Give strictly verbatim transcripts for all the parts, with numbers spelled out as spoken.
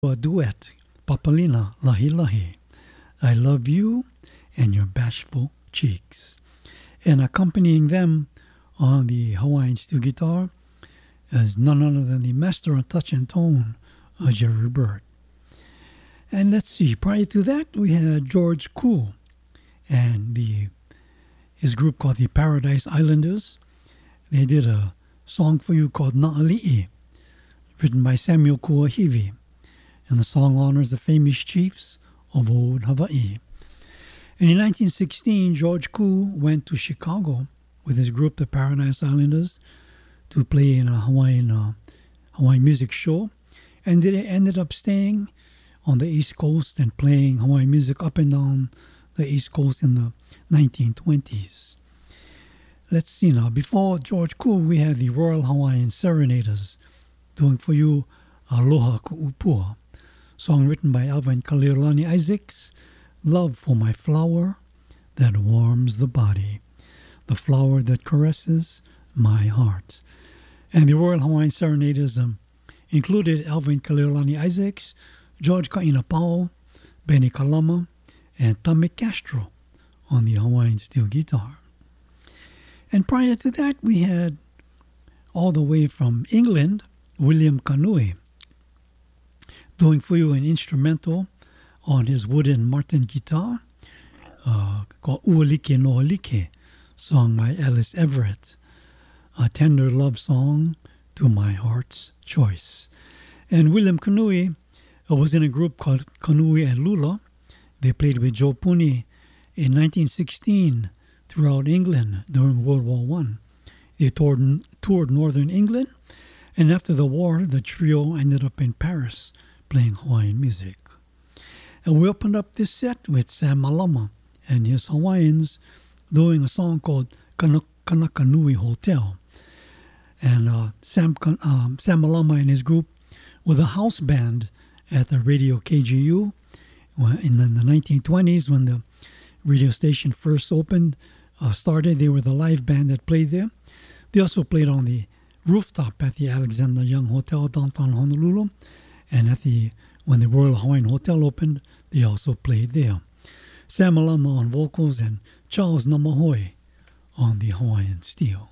a duet, Papalina Lahi Lahi, I Love You and Your Bashful Cheeks. And accompanying them on the Hawaiian steel guitar is none other than the master on touch and tone, uh, Jerry Bird. And let's see, prior to that, we had George Koo and the his group called the Paradise Islanders. They did a song for you called Na'ali'i, written by Samuel Kuahivi. And the song honors the famous chiefs of old Hawaii. And in nineteen sixteen, George Koo went to Chicago with his group, the Paradise Islanders, to play in a Hawaiian uh, Hawaiian music show. And they ended up staying on the East Coast and playing Hawaiian music up and down the East Coast in the nineteen twenties. Let's see now. Before George Koo, we had the Royal Hawaiian Serenaders doing for you Aloha Ku'upua, song written by Alvin Kaleolani Isaacs, Love for My Flower That Warms the Body, the flower that caresses my heart. And the Royal Hawaiian Serenaders um, included Alvin Kaleolani Isaacs, George Ka'inapao, Benny Kalama, and Tame Castro on the Hawaiian steel guitar. And prior to that, we had, all the way from England, William Kanui, doing for you an instrumental on his wooden Martin guitar uh, called Ualike No'alike, sung by Alice Everett, a tender love song to my heart's choice. And William Kanui uh, was in a group called Kanui and Lula. They played with Joe Puni in nineteen sixteen throughout England during World War One. They toured, toured northern England, and after the war, the trio ended up in Paris playing Hawaiian music. And we opened up this set with Sam Malama and his Hawaiians doing a song called Kanakanui Hotel. And uh, Sam, um, Sam Malama and his group were the house band at the radio K G U in the nineteen twenties when the radio station first opened, uh, started. They were the live band that played there. They also played on the rooftop at the Alexander Young Hotel downtown Honolulu. And at the when the Royal Hawaiian Hotel opened, they also played there. Sam Malama on vocals and Charles Namahoe on the Hawaiian steel.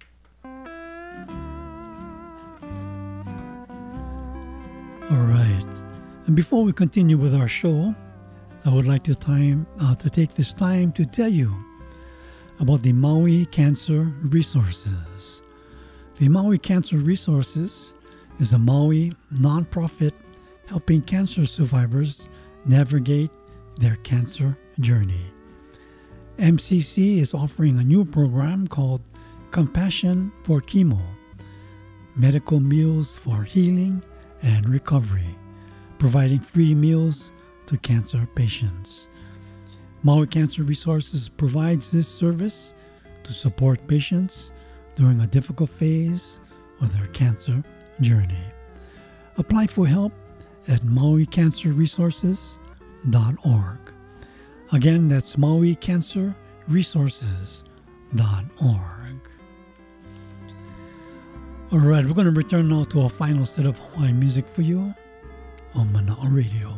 All right. And before we continue with our show, I would like to time uh, to take this time to tell you about the Maui Cancer Resources. The Maui Cancer Resources is a Maui nonprofit helping cancer survivors navigate their cancer journey. M C C is offering a new program called Compassion for Chemo, medical meals for healing and recovery, providing free meals to cancer patients. Maui Cancer Resources provides this service to support patients during a difficult phase of their cancer journey. Apply for help at maui cancer resources dot org. Again, that's maui cancer resources dot org. All right, we're going to return now to our final set of Hawaiian music for you on Mana'a Radio.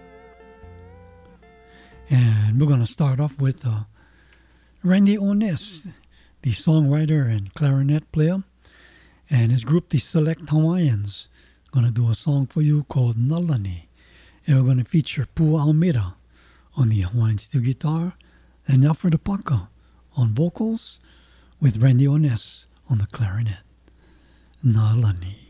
And we're going to start off with uh, Randy Ones, the songwriter and clarinet player, and his group, the Select Hawaiians, going to do a song for you called Nalani. And we're going to feature Pua Almeida on the Hawaiian steel guitar and Alfred Apaka on vocals with Randy Ones on the clarinet. Nalani.